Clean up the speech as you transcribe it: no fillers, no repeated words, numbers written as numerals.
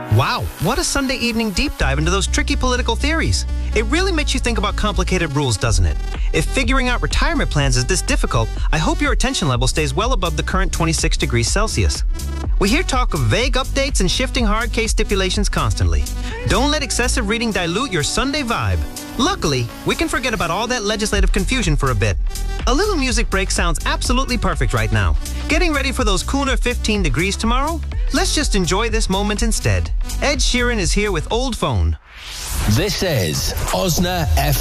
Wow, what a Sunday evening deep dive into those tricky political theories. It really makes you think about complicated rules, doesn't it? If figuring out retirement plans is this difficult, I hope your attention level stays well above the current 26 degrees Celsius. We hear talk of vague updates and shifting hard case stipulations constantly. Don't let excessive reading dilute your Sunday vibe. Luckily, we can forget about all that legislative confusion for a bit. A little music break sounds absolutely perfect right now. Getting ready for those cooler 15 degrees tomorrow? Let's just enjoy this moment instead. Ed Sheeran is here with Old Phone. This is Osna FM.